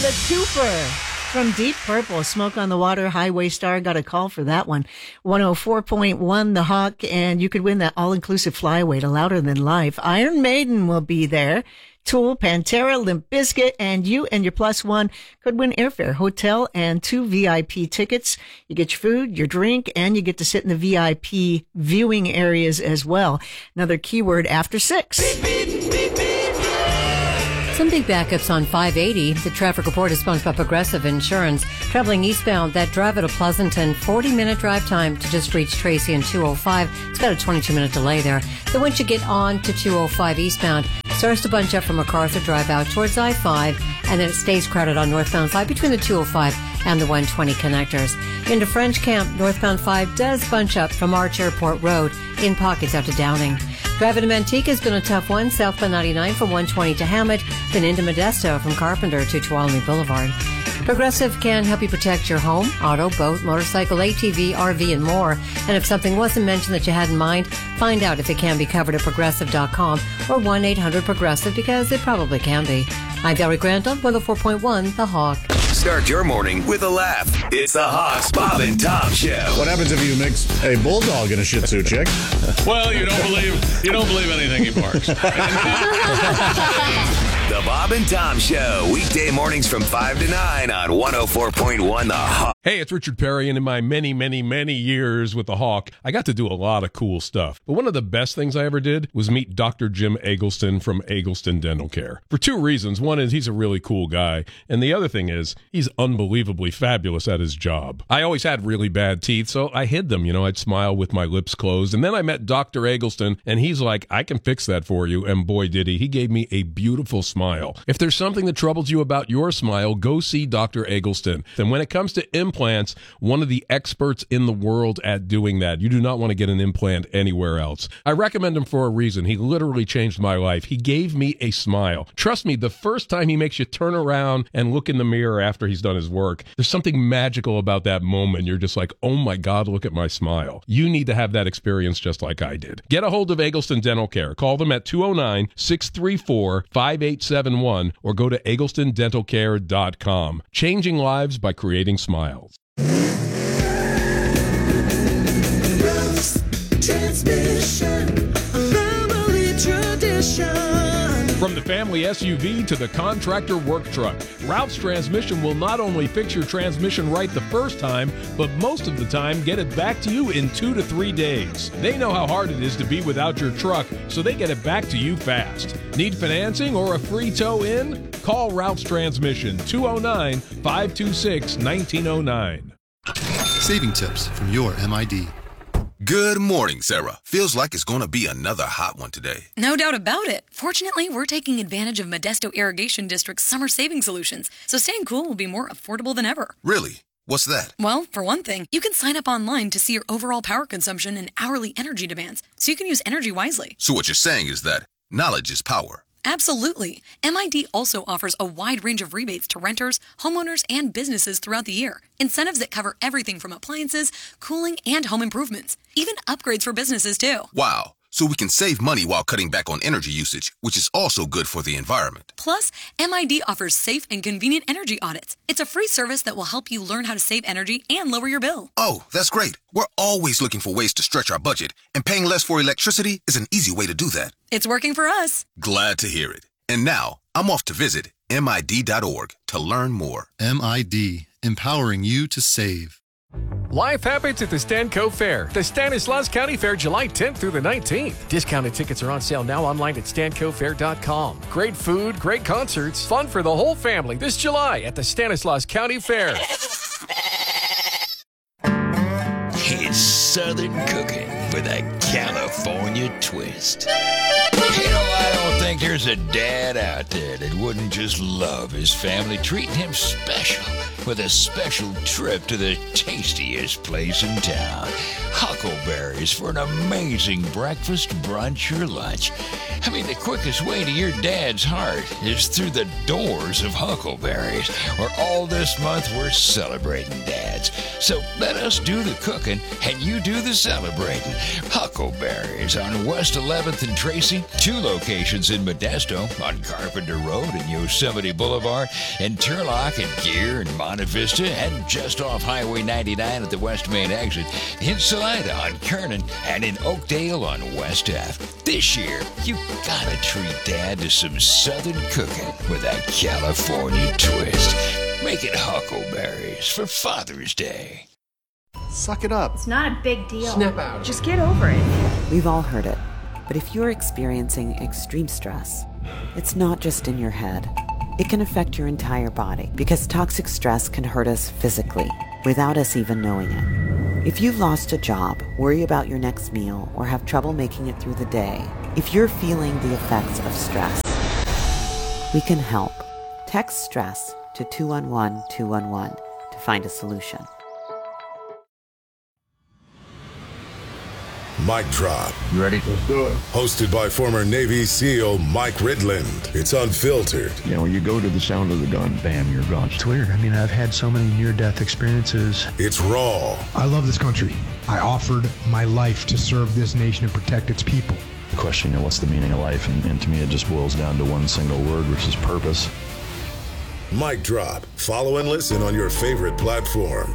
the twofer from Deep Purple. Smoke on the Water, Highway Star. Got a call for that one. 104.1 The Hawk, and you could win that all-inclusive flyaway to Louder Than Life. Iron Maiden will be there. Tool, Pantera, Limp Bizkit, and you and your plus one could win airfare, hotel, and 2 VIP tickets. You get your food, your drink, and you get to sit in the VIP viewing areas as well. Another keyword after 6. Beep, beep, beep, beep. Some big backups on 580. The traffic report is sponsored by Progressive Insurance. Traveling eastbound, that drive out of Pleasanton, 40-minute drive time to just reach Tracy and 205. It's got a 22-minute delay there. Then once you get on to 205 eastbound, starts to bunch up from MacArthur Drive out towards I-5, and then it stays crowded on northbound 5 between the 205 and the 120 connectors. Into French Camp, northbound 5 does bunch up from Arch Airport Road in pockets out to Downing. Driving to Manteca has been a tough one, southbound 99 from 120 to Hammett, then into Modesto from Carpenter to Tuolumne Boulevard. Progressive can help you protect your home, auto, boat, motorcycle, ATV, RV, and more. And if something wasn't mentioned that you had in mind, find out if it can be covered at Progressive.com or 1-800-PROGRESSIVE, because it probably can be. I'm Valerie Grantham, 104.1 The Hawk. Start your morning with a laugh. It's the Hawks, Bob and Tom Show. What happens if you mix a bulldog and a Shih Tzu, chick? Well, you don't believe anything he barks. The Bob and Tom Show, weekday mornings from 5 to 9 on 104.1 The Hawk. Hey, it's Richard Perry, and in my many, many, many years with the Hawk, I got to do a lot of cool stuff. But one of the best things I ever did was meet Dr. Jim Eggleston from Eggleston Dental Care. For 2 reasons. One is he's a really cool guy, and the other thing is he's unbelievably fabulous at his job. I always had really bad teeth, so I hid them. I'd smile with my lips closed. And then I met Dr. Eggleston, and he's like, I can fix that for you. And boy, did he. He gave me a beautiful smile. If there's something that troubles you about your smile, go see Dr. Eggleston. And when it comes to implants, one of the experts in the world at doing that. You do not want to get an implant anywhere else. I recommend him for a reason. He literally changed my life. He gave me a smile. Trust me, the first time he makes you turn around and look in the mirror after he's done his work, there's something magical about that moment. You're just like, oh my God, look at my smile. You need to have that experience just like I did. Get a hold of Eggleston Dental Care. Call them at 209-634-5871 or go to egglestondentalcare.com. Changing lives by creating smiles. Transmission, family tradition. From the family SUV to the contractor work truck, Ralph's Transmission will not only fix your transmission right the first time, but most of the time get it back to you in 2 to 3 days. They know how hard it is to be without your truck, so they get it back to you fast. Need financing or a free tow in? Call Ralph's Transmission, 209-526-1909. Saving tips from your MID. Good morning, Sarah. Feels like it's going to be another hot one today. No doubt about it. Fortunately, we're taking advantage of Modesto Irrigation District's summer saving solutions, so staying cool will be more affordable than ever. Really? What's that? Well, for one thing, you can sign up online to see your overall power consumption and hourly energy demands, so you can use energy wisely. So what you're saying is that knowledge is power. Absolutely. MID also offers a wide range of rebates to renters, homeowners, and businesses throughout the year. Incentives that cover everything from appliances, cooling, and home improvements. Even upgrades for businesses, too. Wow. So we can save money while cutting back on energy usage, which is also good for the environment. Plus, MID offers safe and convenient energy audits. It's a free service that will help you learn how to save energy and lower your bill. Oh, that's great. We're always looking for ways to stretch our budget, and paying less for electricity is an easy way to do that. It's working for us. Glad to hear it. And now, I'm off to visit MID.org to learn more. MID, empowering you to save. Life happens at the Stanco Fair. The Stanislaus County Fair, July 10th through the 19th. Discounted tickets are on sale now online at stancofair.com. Great food, great concerts, fun for the whole family this July at the Stanislaus County Fair. It's Southern cooking with a California twist. I don't think there's a dad out there that wouldn't just love his family treating him special with a special trip to the tastiest place in town. Huckleberries for an amazing breakfast, brunch, or lunch. I mean, the quickest way to your dad's heart is through the doors of Huckleberries, where all this month we're celebrating dads. So let us do the cooking and you do the celebrating. Huckleberries on West 11th and Tracy, 2 locations locations in Modesto on Carpenter Road and Yosemite Boulevard, and Turlock and Gear and Monte Vista, and just off Highway 99 at the West Main exit, in Salida on Kernan, and in Oakdale on West Ave. This year, you gotta treat Dad to some Southern cooking with that California twist. Make it Huckleberries for Father's Day. Suck it up. It's not a big deal. Snap out. Just get over it. We've all heard it. But if you're experiencing extreme stress, it's not just in your head. It can affect your entire body because toxic stress can hurt us physically without us even knowing it. If you've lost a job, worry about your next meal, or have trouble making it through the day, if you're feeling the effects of stress, we can help. Text STRESS to 211-211 to find a solution. Mic Drop. You ready? Let's do it. Hosted by former Navy SEAL Mike Ridland. It's unfiltered. You know, you go to the sound of the gun, bam, you're gone. It's weird. I mean, I've had so many near-death experiences. It's raw. I love this country. I offered my life to serve this nation and protect its people. The question, you know, what's the meaning of life? And to me, it just boils down to one single word, which is purpose. Mic Drop. Follow and listen on your favorite platform.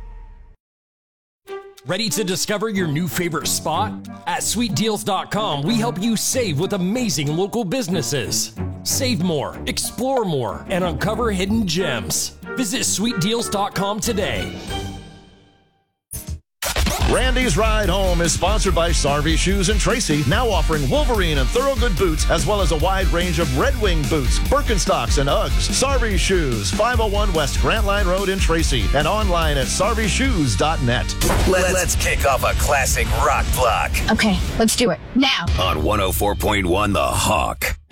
Ready to discover your new favorite spot? At SweetDeals.com, we help you save with amazing local businesses. Save more, explore more, and uncover hidden gems. Visit SweetDeals.com today. Randy's Ride Home is sponsored by Sarvey Shoes and Tracy, now offering Wolverine and Thorogood boots, as well as a wide range of Red Wing boots, Birkenstocks, and Uggs. Sarvey Shoes, 501 West Grant Line Road in Tracy, and online at sarveyshoes.net. Let's kick off a classic rock block. Okay, let's do it now. On 104.1 The Hawk.